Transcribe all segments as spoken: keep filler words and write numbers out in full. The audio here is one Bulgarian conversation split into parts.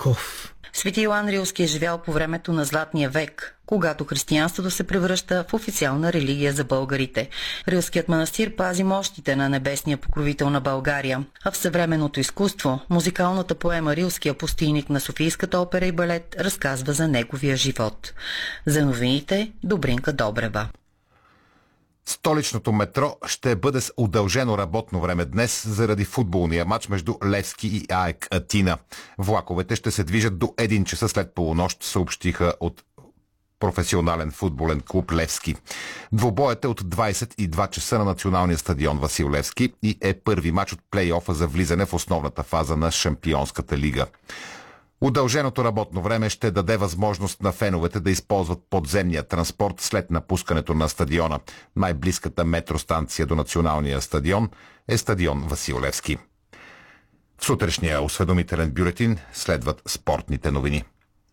Петков. Свети Йоан Рилски е живял по времето на Златния век, когато християнството се превръща в официална религия за българите. Рилският манастир пази мощите на небесния покровител на България, а в съвременното изкуство музикалната поема «Рилския пустийник» на Софийската опера и балет разказва за неговия живот. За новините Добринка Добрева. Столичното метро ще бъде с удължено работно време днес заради футболния матч между Левски и АЕК Атина. Влаковете ще се движат до един часа след полунощ, съобщиха от професионален футболен клуб Левски. Двобоят е от двайсет и два часа на националния стадион Васил Левски и е първи матч от плейофа за влизане в основната фаза на Шампионската лига. Удълженото работно време ще даде възможност на феновете да използват подземния транспорт след напускането на стадиона. Най-близката метростанция до националния стадион е стадион Васил Левски. В сутрешния осведомителен бюлетин следват спортните новини.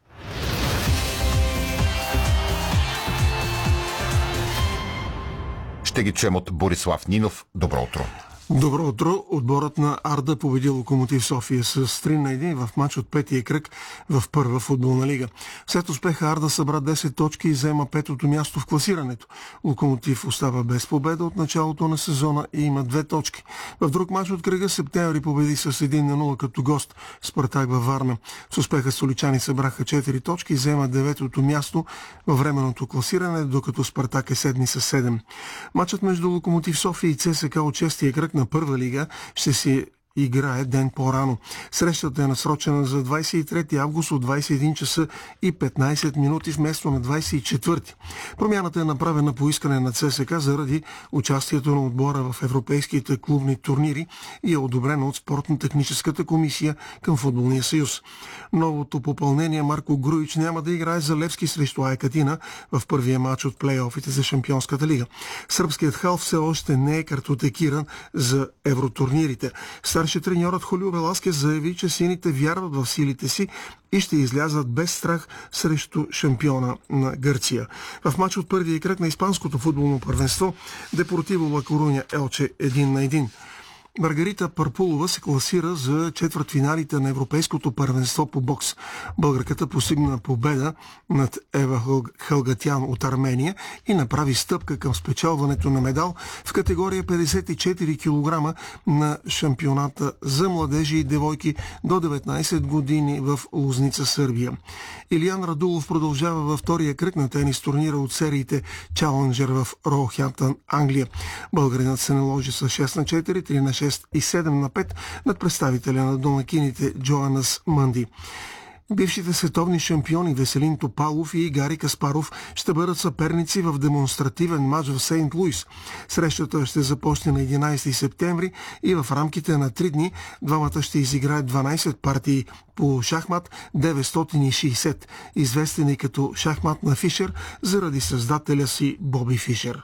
Ще ги чуем от Борислав Нинов. Добро утро! Добро утро! Отборът на Арда победи Локомотив София с три на един в матч от петия кръг в първа футболна лига. След успеха Арда събра десет точки и заема петото място в класирането. Локомотив остава без победа от началото на сезона и има две точки. В друг матч от кръга Септември победи с един на нула като гост Спартак във Варна. С успеха столичани събраха четири точки и заема деветото място във временното класиране, докато Спартак е седми с седем. Матчът между Локомотив София и ЦСКА от шестия кръг на първа лига ще се играе ден по-рано. Срещата е насрочена за двайсет и трети август от двайсет и един часа и петнайсет минути вместо на двайсет и четвърти. Промяната е направена по искане на ЦСКА заради участието на отбора в европейските клубни турнири и е одобрена от спортно-техническата комисия към Футболния съюз. Новото попълнение Марко Груич няма да играе за Левски срещу АЕК Атина в първия матч от плейофите за Шампионската лига. Сръбският халф все още не е картотекиран за евротурнирите. Старши треньорът Холио Веласкес заяви, че сините вярват в силите си и ще излязат без страх срещу шампиона на Гърция. В матч от първия кръг на испанското футболно първенство Депортиво Ла Коруня Елче един на един. Маргарита Парпулова се класира за четвъртфиналите на Европейското първенство по бокс. Българката постигна победа над Ева Хългатян от Армения и направи стъпка към спечелването на медал в категория петдесет и четири килограма на шампионата за младежи и девойки до деветнайсет години в Лозница, Сърбия. Илиян Радулов продължава във втория кръг на тенис турнира от сериите Чаленджер в Роухемптън, Англия. Българинът се наложи с шест на четири, три на шест и седем на пет над представителя на домакините Джоанас Мънди. Бившите световни шампиони Веселин Топалов и Гари Каспаров ще бъдат съперници в демонстративен матч в Сейнт Луис. Срещата ще започне на единайсети септември и в рамките на три дни двамата ще изиграят дванайсет партии по шахмат деветстотин и шейсет, известен и като шахмат на Фишер заради създателя си Боби Фишер.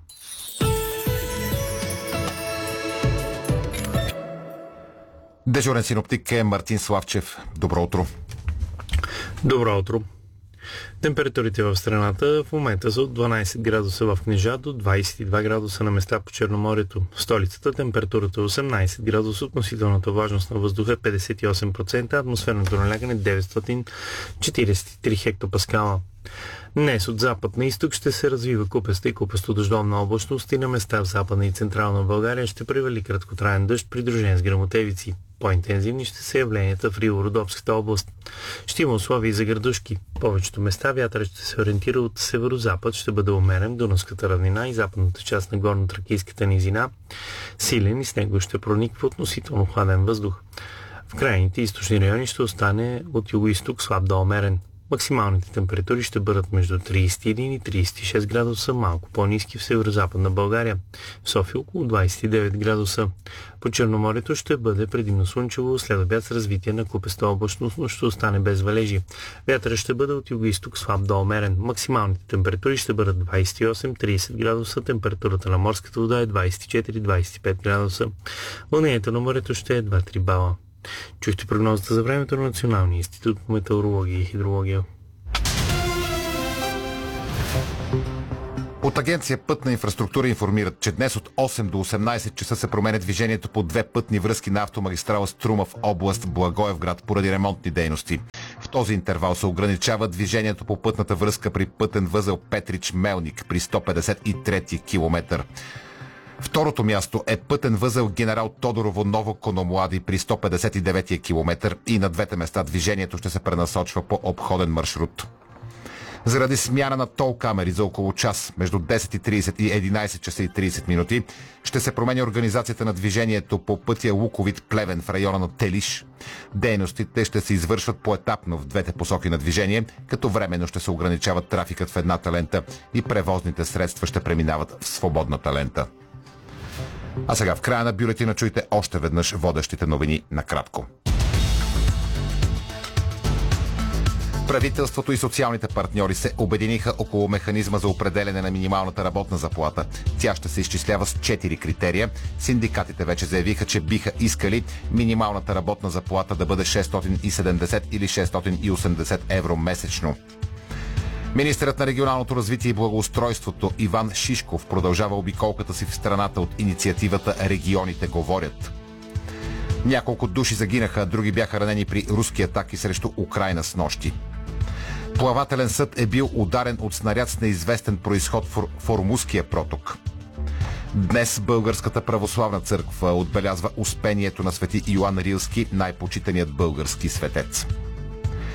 Дежурен синоптик е Мартин Славчев. Добро утро. Добро утро. Температурите в страната в момента са от дванайсет градуса в Кнежа до двайсет и два градуса на места по Черноморието. В столицата температурата е осемнайсет градуса, относителната влажност на въздуха е петдесет и осем процента, атмосферното налягане деветстотин четирийсет и три хектопаскала. Днес от запад на изток ще се развива купеста и купесто-дъждовна облачност и на места в западна и централна България ще превали краткотраен дъжд, придружен с гръмотевици. По-интензивни ще са явленията в Рило-Родопската област. Ще има условия за градушки. В повечето места вятърът ще се ориентира от северо-запад, ще бъде умерен в Дунавската равнина и западната част на горно-тракийската низина. Силен и снего ще прониква относително хладен въздух. В крайните източни райони ще остане от юго-исток слаб до умерен. Максималните температури ще бъдат между трийсет и един и трийсет и шест градуса, малко по-ниски в северо-западна България. В София около двайсет и девет градуса. По Черноморието ще бъде предимно слънчево, след обяд с развитие на купеста облачност, но ще остане без валежи. Вятърът ще бъде от юго-исток слаб до умерен. Максималните температури ще бъдат двайсет и осем до трийсет градуса, температурата на морската вода е двайсет и четири до двайсет и пет градуса. Вълнението на морето ще е два-три бала. Чухте прогнозата за времето на Националния институт по метеорология и хидрология. От агенция Пътна инфраструктура информират, че днес от осем до осемнайсет часа се променя движението по две пътни връзки на автомагистрала Струма в област Благоевград поради ремонтни дейности. В този интервал се ограничава движението по пътната връзка при пътен възел Петрич-Мелник при сто петдесет и трети километър. Второто място е пътен възел Генерал Тодорово Ново Кономлади при сто петдесет и девети километър и на двете места движението ще се пренасочва по обходен маршрут. Заради смяна на тол камери за около час между десет и трийсет и единайсет часа и трийсет минути ще се променя организацията на движението по пътя Луковит Плевен в района на Телиш. Дейностите ще се извършват поетапно в двете посоки на движение, като временно ще се ограничават трафикът в едната лента и превозните средства ще преминават в свободната лента. А сега в края на бюлетина чуйте още веднъж водещите новини накратко. Правителството и социалните партньори се обединиха около механизма за определяне на минималната работна заплата. Тя ще се изчислява с четири критерия. Синдикатите вече заявиха, че биха искали минималната работна заплата да бъде шестстотин и седемдесет или шестстотин и осемдесет евро месечно. Министърът на регионалното развитие и благоустройството Иван Шишков продължава обиколката си в страната от инициативата "Регионите говорят". Няколко души загинаха, а други бяха ранени при руски атаки срещу Украйна снощи. Плавателен съд е бил ударен от снаряд с неизвестен произход в Ормузския проток. Днес Българската православна църква отбелязва успението на свети Йоан Рилски, най-почитаният български светец.